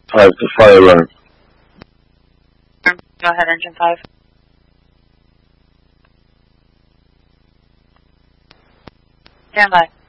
5 to fire alarm. Go ahead, engine 5. Stand by.